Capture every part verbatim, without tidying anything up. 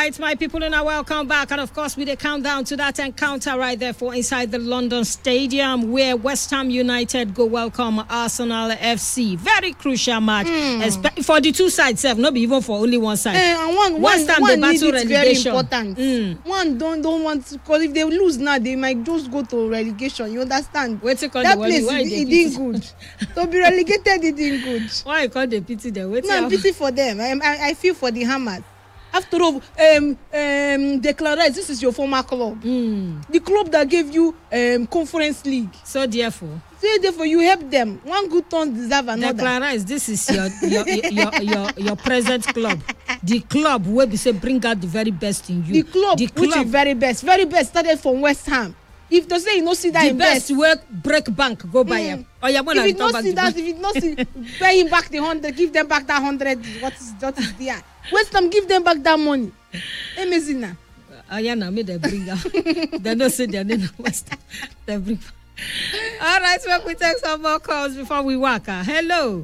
right, my people, and welcome back. And of course, we the countdown to that encounter right there for inside the London Stadium, where West Ham United go welcome Arsenal F C. Very crucial match mm. for the two sides. Not be even for only one side. Uh, and one, West Ham one, the battle relegation. Very important. Mm. One don't don't want because if they lose now, they might just go to relegation. You understand? Wait to call that the place why it, it didn't good. To be relegated, it didn't good. Why you call the pity them? Wait no, I'm pity for them. I, I I feel for the Hammers. After all, um, um, Declare, this is your former club. Mm. The club that gave you um, Conference League. So therefore, so therefore, you help them. One good turn deserve another. Declare, this is your your, your your your your present club. The club where we say bring out the very best in you. The club, the club which is very best, very best started from West Ham. If they say you no see that the in best, best work break bank go buy him. Mm. Oh yeah, if you not see that, if you not see, pay him back the hundred, give them back that hundred. What is what is there? West Ham give them back that money. Amazing now. Ayana made them bring out. They don't say their name West Ham. They bring. All right, so we take some more calls before we walk. Hello.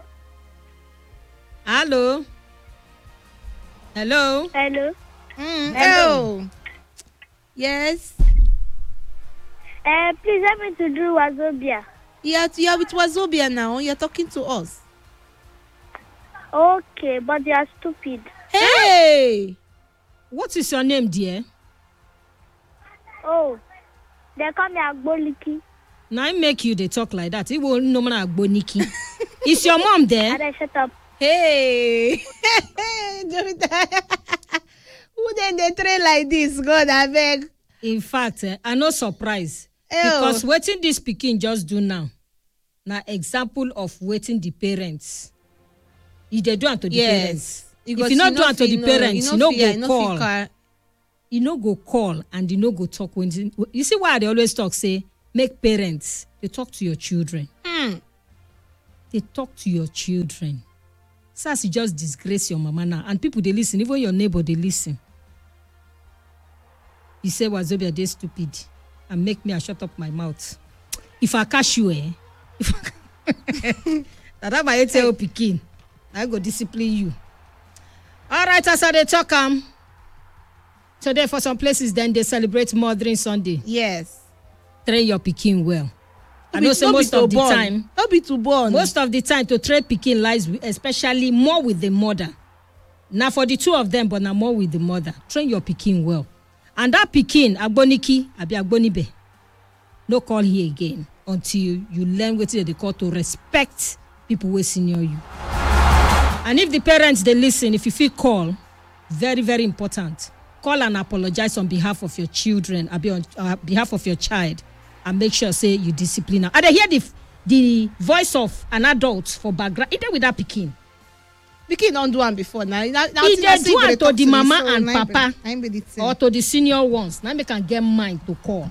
Hello. Hello. Hello. Mm, hello. Yes. Uh, please help me to do Wazobia. Yeah, yeah, with Wazobia now. You're talking to us. Okay, but you are stupid. Hey! What is your name, dear? Oh, they call me Agboliki. Now I make you they talk like that. It will no man Agboniki. Is your mom there? And I shut up. Hey! Who then they train like this? God, I beg. In fact, eh, I'm not surprised. Ew. Because waiting this Pikin just do now. Now example of waiting the parents. If they do unto the yes. parents. If you not do unto the parents, you know go call. You know go call and you know go talk. When you see why they always talk, say, make parents. They talk to your children. Mm. They talk to your children. So as you just disgrace your mama now. And people, they listen. Even your neighbor, they listen. You say, Wazobia, they stupid. And make me a shut up my mouth. If I catch you, eh? If I that my eight year old Pikin, I go discipline you. All right, as I they talk, um, today for some places, then they celebrate Mothering Sunday. Yes. Train your Pikin well. I know say most of the born. time. Don't be too born. Most of the time to train Pikin lies, with, especially more with the mother. Now for the two of them, but now more with the mother. Train your Pikin well. And that Pikin, Agboniki, Abi Agbonibe, no call here again until you learn what they call to respect people who senior you. And if the parents, they listen, if you feel call, very, very important, call and apologize on behalf of your children, Abi on uh, behalf of your child, and make sure, say, you discipline her. And they hear the, the voice of an adult for background, either with that Pikin. Pikin don't do one before now. now, now if they do it to the mama so and nine papa be, be or to the senior ones, now they can get mine to call.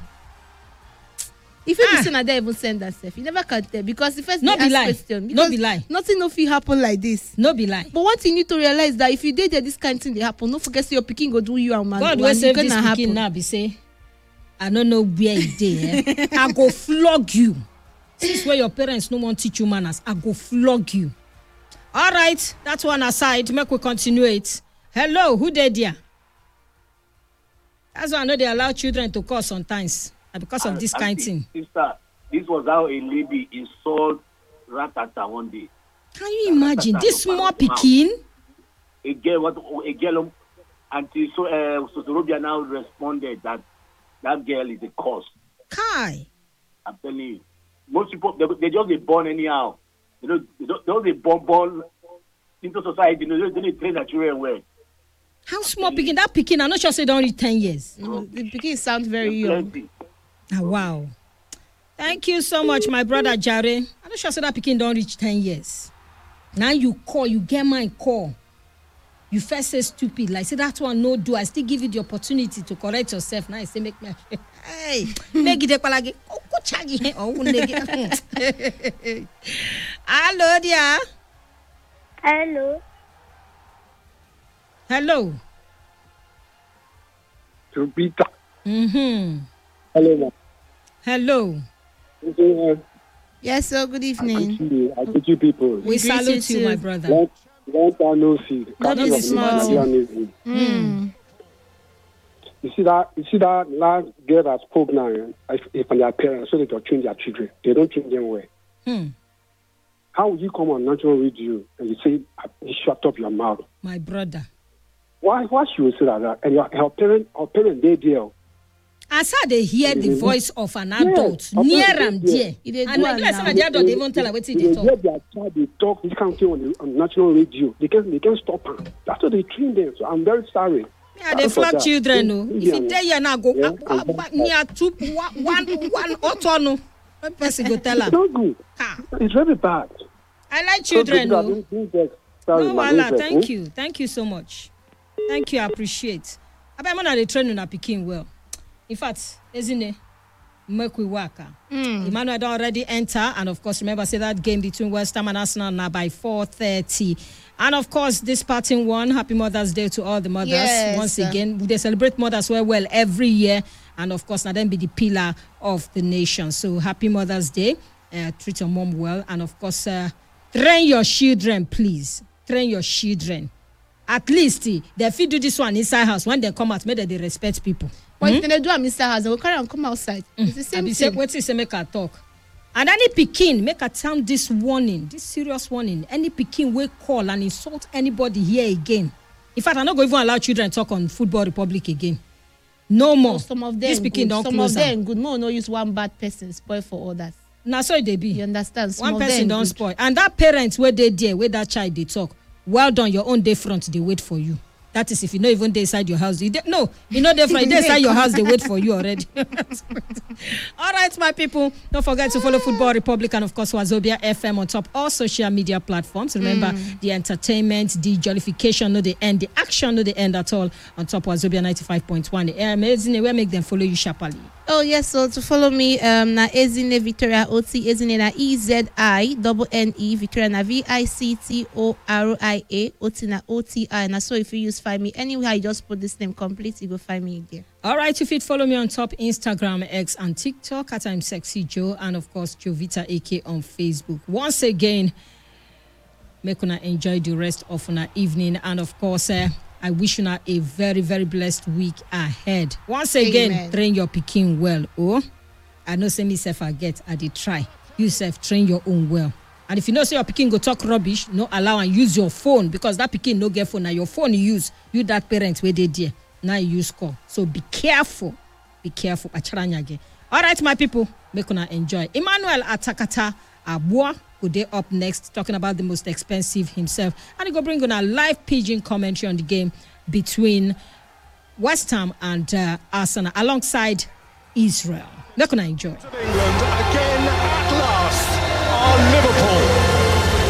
If you ah. listen and they even send that stuff, you never can tell because the first no they be ask lie. question. No be lie. Nothing no fit happen like this. No be lie. But one thing you need to realize that if you did this kind of thing, they happen. Don't forget, say your Pikin go do you and man. God will save this Pikin now. Be say, I don't know where it is. Eh? I go flog you. This is where your parents no want teach you manners. I go flog you. All right, that's one aside. Make we continue it. Hello, who there, dear? That's why I know they allow children to call sometimes because of this kind of thing. Sister, this was how a lady installed Ratata one day. Can you imagine this small Pikin? A girl, what a girl, until so uh, Sosorobia now responded that that girl is a cause. Kai. I'm telling you, most people they, they just get born anyhow. You know, they don't, they don't get born born into society. You know, they don't train their children well. How small Pikin? That Pikin, I'm not sure say don't reach ten years. Mm, the Pikin sounds very young. Ah, wow. Thank you so much, my brother Jare. I'm not sure say that Pikin don't reach ten years. Now you call, you get my call. You first say stupid, like say that one no do. I still give you the opportunity to correct yourself. Now I say make me, hey, make it palagi. Oh, go chagi. Oh, negi. Hello, dear. Hello. Hello. To Peter. Mm-hmm. Hello, ma'am. Hello. Yes, sir. Good I evening. greet you. I greet you people. We, We salute you you, my too. brother. Long, long time no see. Not Captain this of small. Nigerianism. Mm. You see that you see that last girl that spoke now, eh, if, if on their parents, so they don't train their children. They don't train them well. Hmm. How would you come on national radio and you say, you shut up your mouth? My brother. Why why she would say like that? And your, her parent, her parent, they deal. As how they hear the voice of an adult Yes, near of course, am yes. there. If they And do like am less now. than the adult, they even tell her what they They talk. hear their child, they talk this kind of thing on, the, on national radio. They can't, they can't stop them. That's what they train them. So I'm very sorry. Yeah, they flog children, no. If you dare you now go Yeah, up, up, up, near two, one, one, one auto, no. One person go tell It's her. not good. Ah, It's very bad. I like children, So, no. Sorry, No, my wala. princess, Thank hmm? you. Thank you so much. Thank you. I appreciate. I bet man they train on a picking well. In fact, isn't it? Make we work. Mm. Emmanuel had already enter, and of course, remember, say that game between West Ham and Arsenal now by four thirty. And of course, this parting one, happy Mother's Day to all the mothers. Yes. Once again, they celebrate mothers well, well every year, and of course, now then be the pillar of the nation. So happy Mother's Day. Uh, treat your mom well, and of course, uh, train your children, please. Train your children. At least eh, they fit do this one inside house. When they come out, make them they respect people. But if they do a Mister House, they will carry and come outside. It's the same Abi say thing. wetin say make her talk. And any pikin make her sound this warning, this serious warning. Any pikin wey call and insult anybody here again. In fact, I no go even allow children talk on Football Republic again. No more. Some of them This pikin good. don Some close of am. them good. No, no use one bad person spoil for others. Na so e dey You be. understand? Some One of person them don good. spoil. And that parent wey dey there, wey that child dey talk, well done, your own dey front dey wait for you. That is if you no even dey inside your house. You dey, no, you know dey front, you dey inside your house, they wait for you already. All right, my people, don't forget to follow Football Republic and of course Wazobia F M on top all social media platforms. Remember, mm. the entertainment, the jollification, no the end, the action, no the end at all on top Wazobia ninety-five point one. Amazing, where make them follow you sharply. Oh yes, so to follow me, um, na Ezine Victoria O T, Ezine na E Z I double N E, Victoria na V I C T O R I A, O T na O T I. And so if you use find me anywhere, you just put this name complete, you go find me there. All right, if you follow me on top Instagram, X, and TikTok at I'm Sexy Joe, and of course Jovita A K on Facebook. Once again, make una enjoy the rest of una evening, and of course, uh, I wish you a very, very blessed week ahead. Once again, Amen. train your pikin well. Oh, I know say me self I get, I did try. You self train your own well. And if you know say your pikin go talk rubbish, no allow and use your phone because that pikin no get phone. Now your phone you use, you that parent where they there. Now you use call. So be careful. Be careful. All right, my people, make una enjoy. Emmanuel Atakata Abua go dey up next, talking about the most expensive himself. And he go bring on a live pigeon commentary on the game between West Ham and uh, Arsenal alongside Israel. Make una enjoy. England again.